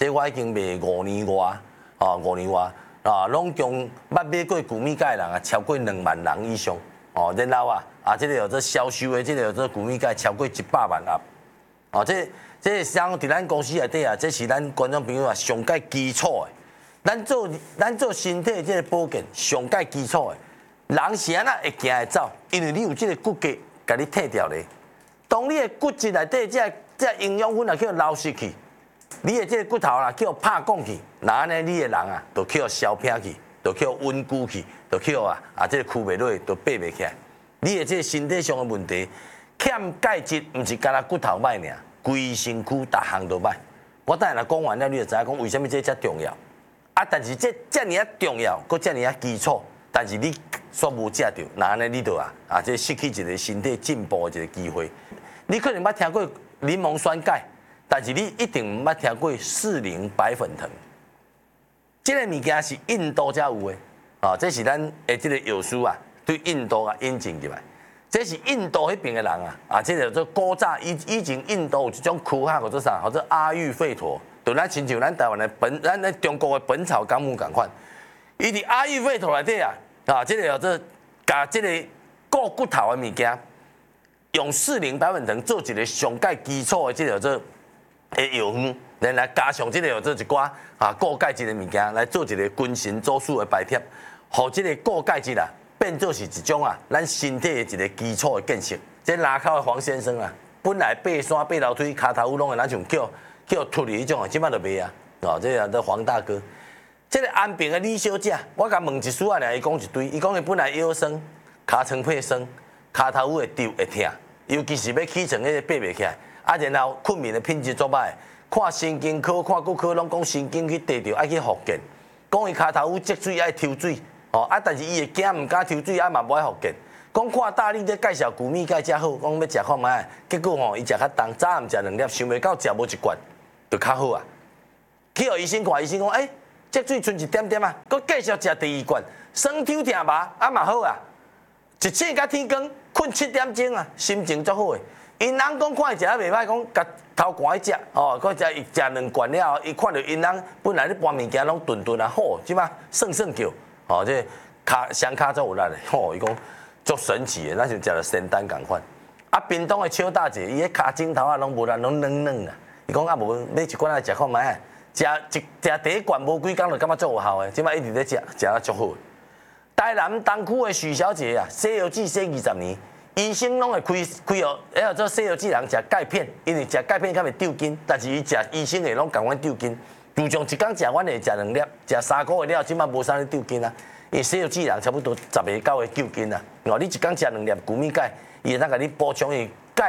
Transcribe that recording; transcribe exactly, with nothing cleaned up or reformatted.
这我已经卖五年外，哦，五年外啊，拢共捌买过谷米钙人啊，超过两万人以上。哦，然后啊啊，这个有这销售的，这个有这谷米钙超过一百万盒。哦，这这个像伫咱公司内底啊，这是咱观众朋友啊上介基础的。咱做咱做身体这个保健上介基础的。人是安那会行会走，因为你有这个骨骼，甲你退掉咧。当你的骨质内底这这营养分啊叫流失去，你的这个骨头啦叫拍讲去，那安尼你的人啊，就叫消偏去，就叫稳固去，就叫啊啊这个躯袂落，就爬袂起来。你的这个身体上的问题，欠钙质，毋是干那骨头歹尔，规身躯逐项都歹。我等下来讲完了，你就知影讲为什么这遮重要。啊，但是这遮尔啊重要，搁遮尔啊基础，但是你煞无食着，那安尼你就啊啊，这失去一个身体进步的一个机会。你可能捌听过柠檬酸钙，但是你一定毋捌听过四零白粉藤。这个物件是印度才有的，啊，这是咱的这个药师啊，对印度啊引进入来。这是印度迄边的人啊，啊，这个叫做古早以以前印度有一种躯壳叫做啥？叫做阿育吠陀，就咱亲像咱台湾的本，咱咱中国的《本草纲目》共款。伊伫阿育吠陀内底啊，啊，这个叫做甲这个固骨头的物件。用四零白粉藤做一个上钙基础的这个叫做的药方，来来加上这个叫做一寡啊固钙质的物件，来做一个均衡组数的摆贴，互这个固钙质啊变做是一种啊咱身体的一个基础的建设。这拉口的黄先生啊，本来爬山爬楼梯骹头拢会那像叫叫脱离迄种啊，即摆就袂啊，哦，这个叫黄大哥。这个安平的李小姐，我甲问一丝仔尔，伊讲一堆，伊讲伊本来腰酸，骹床配酸。骹头会丢会痛，尤其是要起床迄个爬袂起来，啊，然后困眠的品质足歹，看神经科、看骨科拢讲神经去地着爱去复健，讲伊骹头积水爱抽水，哦啊，但是伊会惊毋敢抽水，啊嘛无爱复健。讲看大力在介绍谷米钙才好，讲要食看卖，结果吼伊食较重，早暗食两粒，想袂到食无一罐就较好啊。去互医生看，医生讲，诶、欸，积水剩一点点啊，佮继续食第二罐，酸抽痛麻啊嘛好啊。一醒甲天光，困七点钟啊，心情足好诶。因翁讲看伊食啊袂歹，讲甲头寒去食，哦，佮食伊食两罐了后，伊看到因翁本来咧搬物件拢顿顿啊好，即摆算算叫，哦，这骹双骹足有力诶，吼，伊讲足神奇诶，咱像食了仙丹共款。啊，屏东诶邱大姐，伊迄骹枕头啊拢无力，拢软软啊。伊讲啊无买一罐来食看卖，食一食第一罐无几工就感觉足有效诶，即摆一直咧食，食啊足好。台南东区的许小姐啊，西药剂洗二十年，医生拢会开开哦，还有做西药剂人食钙片，因为食钙片较袂丢筋，但是伊食医生的拢共阮丢筋。就像一工食，阮会食两粒，食三个月了，即摆无啥咧丢筋啊。因为西药剂人差不多十个九个丢筋啊。哦，你一工食两粒谷米钙，伊会当甲你补充伊钙